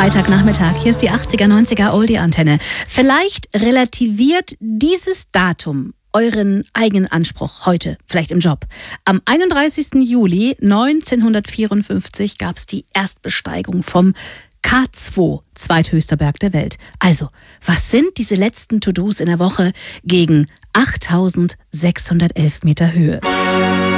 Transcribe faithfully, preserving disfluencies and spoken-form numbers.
Freitagnachmittag. Hier ist die achtziger, neunziger Oldie-Antenne. Vielleicht relativiert dieses Datum euren eigenen Anspruch heute, vielleicht im Job. Am einunddreißigsten Juli neunzehnhundertvierundfünfzig gab es die Erstbesteigung vom K zwei, zweithöchster Berg der Welt. Also, was sind diese letzten To-Dos in der Woche gegen achttausendsechshundertelf Meter Höhe?